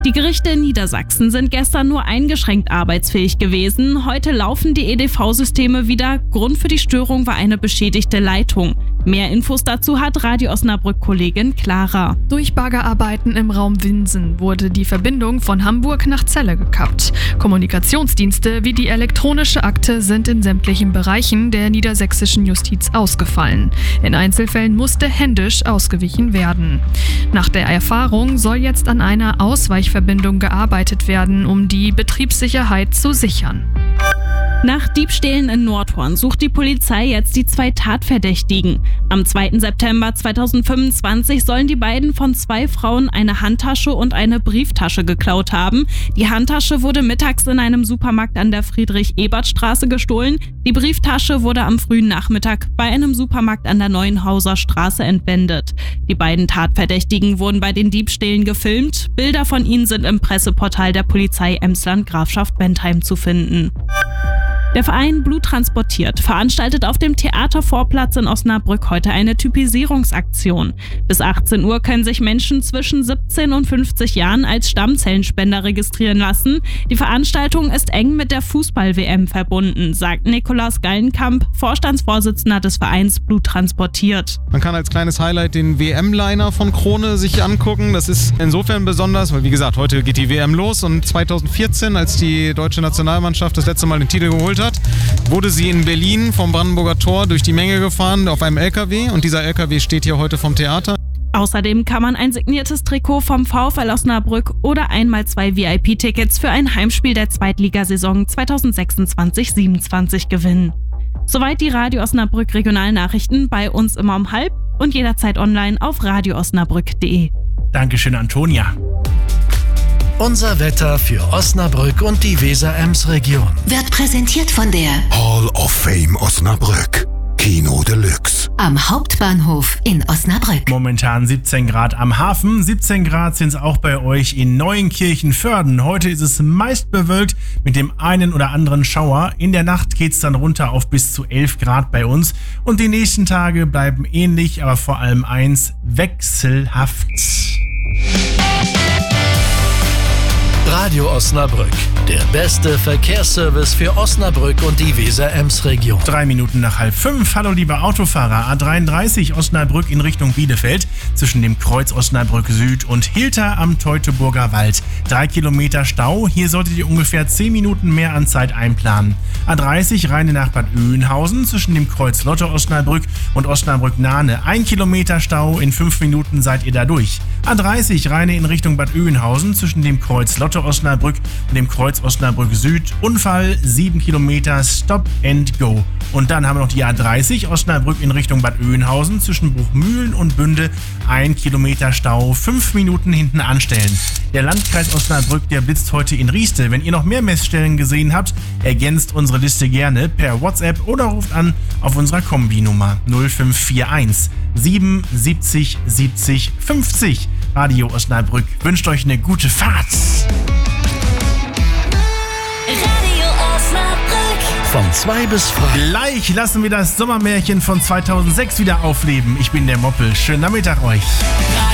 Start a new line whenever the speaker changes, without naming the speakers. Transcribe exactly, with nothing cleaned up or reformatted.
Die Gerichte in Niedersachsen sind gestern nur eingeschränkt arbeitsfähig gewesen. Heute laufen die E D V-Systeme wieder. Grund für die Störung war eine beschädigte Leitung. Mehr Infos dazu hat Radio Osnabrück-Kollegin Clara.
Durch Baggerarbeiten im Raum Winsen wurde die Verbindung von Hamburg nach Celle gekappt. Kommunikationsdienste wie die elektronische Akte sind in sämtlichen Bereichen der niedersächsischen Justiz ausgefallen. In Einzelfällen musste händisch ausgewichen werden. Nach der Erfahrung soll jetzt an einer Ausweichverbindung gearbeitet werden, um die Betriebssicherheit zu sichern.
Nach Diebstählen in Nordhorn sucht die Polizei jetzt die zwei Tatverdächtigen. Am zweiten September zweitausendfünfundzwanzig sollen die beiden von zwei Frauen eine Handtasche und eine Brieftasche geklaut haben. Die Handtasche wurde mittags in einem Supermarkt an der Friedrich-Ebert-Straße gestohlen. Die Brieftasche wurde am frühen Nachmittag bei einem Supermarkt an der Neuenhauser Straße entwendet. Die beiden Tatverdächtigen wurden bei den Diebstählen gefilmt. Bilder von ihnen sind im Presseportal der Polizei Emsland Grafschaft Bentheim zu finden. Der Verein Blut transportiert veranstaltet auf dem Theatervorplatz in Osnabrück heute eine Typisierungsaktion. Bis achtzehn Uhr können sich Menschen zwischen siebzehn und fünfzig Jahren als Stammzellenspender registrieren lassen. Die Veranstaltung ist eng mit der Fußball-W M verbunden, sagt Nikolaus Gallenkamp, Vorstandsvorsitzender des Vereins Blut transportiert.
Man kann als kleines Highlight den W M-Liner von Krone sich angucken. Das ist insofern besonders, weil wie gesagt, heute geht die W M los und zweitausendvierzehn, als die deutsche Nationalmannschaft das letzte Mal den Titel geholt hat, wurde sie in Berlin vom Brandenburger Tor durch die Menge gefahren auf einem L K W und dieser L K W steht hier heute vom Theater.
Außerdem kann man ein signiertes Trikot vom VfL Osnabrück oder einmal zwei V I P-Tickets für ein Heimspiel der Zweitligasaison zweitausendsechsundzwanzig siebenundzwanzig gewinnen. Soweit die Radio Osnabrück Regionalnachrichten, bei uns immer um halb und jederzeit online auf radio osnabrück punkt de.
Dankeschön, Antonia.
Unser Wetter für Osnabrück und die Weser-Ems-Region
wird präsentiert von der
Hall of Fame Osnabrück. Kino Deluxe.
Am Hauptbahnhof in Osnabrück.
Momentan siebzehn Grad am Hafen, siebzehn Grad sind es auch bei euch in Neuenkirchen-Vörden. Heute ist es meist bewölkt mit dem einen oder anderen Schauer. In der Nacht geht es dann runter auf bis zu elf Grad bei uns. Und die nächsten Tage bleiben ähnlich, aber vor allem eins, wechselhaft.
Radio Osnabrück, der beste Verkehrsservice für Osnabrück und die Weser-Ems-Region.
Drei Minuten nach halb fünf. Hallo liebe Autofahrer. A dreiunddreißig Osnabrück in Richtung Bielefeld zwischen dem Kreuz Osnabrück Süd und Hilter am Teutoburger Wald. Drei Kilometer Stau. Hier solltet ihr ungefähr zehn Minuten mehr an Zeit einplanen. A dreißig Rheine nach Bad Oeynhausen zwischen dem Kreuz Lotte Osnabrück und Osnabrück-Nahne. Ein Kilometer Stau. In fünf Minuten seid ihr da durch. A dreißig Rheine in Richtung Bad Oeynhausen zwischen dem Kreuz Lotte Osnabrück und dem Kreuz Osnabrück Süd. Unfall, sieben Kilometer, Stop and Go. Und dann haben wir noch die A dreißig Osnabrück in Richtung Bad Oeynhausen zwischen Bruchmühlen und Bünde. Ein Kilometer Stau, fünf Minuten hinten anstellen. Der Landkreis Osnabrück, der blitzt heute in Rieste. Wenn ihr noch mehr Messstellen gesehen habt, ergänzt unsere Liste gerne per WhatsApp oder ruft an auf unserer Kombinummer null fünf vier eins sieben siebzig siebzig fünfzig. Radio Osnabrück wünscht euch eine gute Fahrt.
Radio Osnabrück.
Von zwei bis frei.
Gleich lassen wir das Sommermärchen von zweitausendsechs wieder aufleben. Ich bin der Moppel. Schönen Nachmittag euch.